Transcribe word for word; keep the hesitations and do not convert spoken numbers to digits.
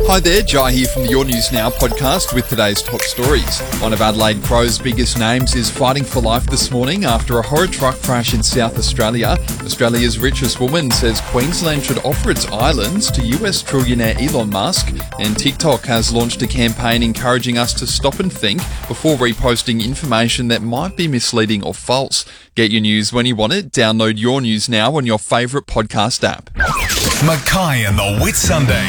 Hi there, Jai here from the Your News Now podcast with today's top stories. One of Adelaide Crow's biggest names is fighting for life this morning after a horror truck crash in South Australia. Australia's richest woman says Queensland should offer its islands to U S trillionaire Elon Musk. And TikTok has launched a campaign encouraging us to stop and think before reposting information that might be misleading or false. Get your news when you want it. Download Your News Now on your favourite podcast app. Mackay and the Whitsunday.